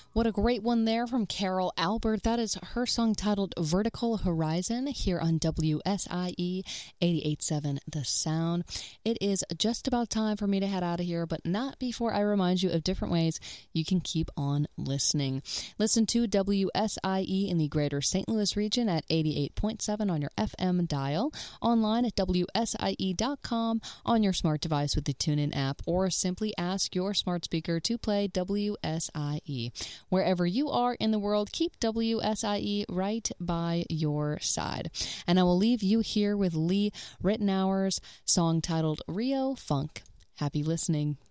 What a great one there from Carol Albert. That is her song titled Vertical Horizon here on WSIE 88.7 The Sound. It is just about time for me to head out of here, but not before I remind you of different ways you can keep on listening. Listen to WSIE in the greater St. Louis region at 88.7 on your FM dial, online at WSIE.com, on your smart device with the TuneIn app, or simply ask your smart speaker to play WSIE. Wherever you are in the world, keep WSIE right by your side. And I will leave you here with Lee Ritenour's song titled Rio Funk. Happy listening.